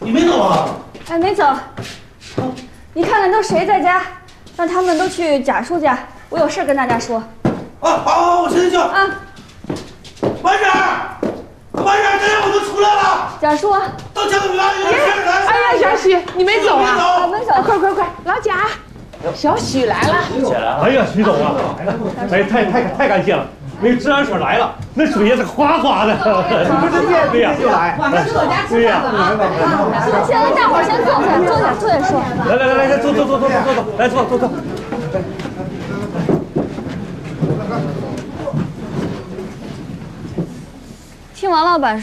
你没走啊？ 哎，没走。你看看都谁在家，让他们都去贾叔家，我有事跟大家说。 好，我现在就。 啊。 完事儿，大家我都出来了。 贾叔， 到家里来，有事儿来。 哎呀，小许，你没走啊？ 没走。 快，老贾，小许来了。 哎呀，徐总啊，哎，太感谢了。那个治安水来了，那水也是哗哗的，对呀，就来。 晚上去我家吃饭了。 先大伙儿先坐下说。 来，坐，来坐。 听王老板